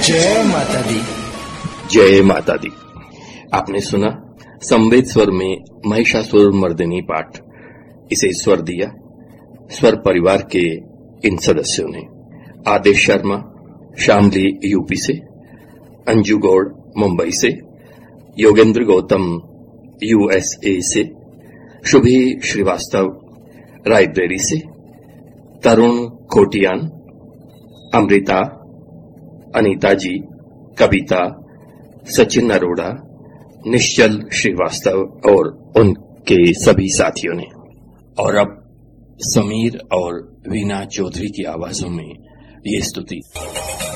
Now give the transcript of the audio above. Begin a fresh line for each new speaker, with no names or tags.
जय माता दी।
जय माता दी। आपने सुना संवेद स्वर में महिषासुर मर्दिनी पाठ। इसे स्वर दिया स्वर परिवार के इन सदस्यों ने। आदेश शर्मा शामली यूपी से, अंजू गौड़ मुंबई से, योगेंद्र गौतम यूएसए से, शुभी श्रीवास्तव रायबरेली से, तरुण खोटियान, अमृता, अनीता जी, कविता, सचिन अरोड़ा, निश्चल श्रीवास्तव और उनके सभी साथियों ने। और अब समीर और वीना चौधरी की आवाजों में ये स्तुति।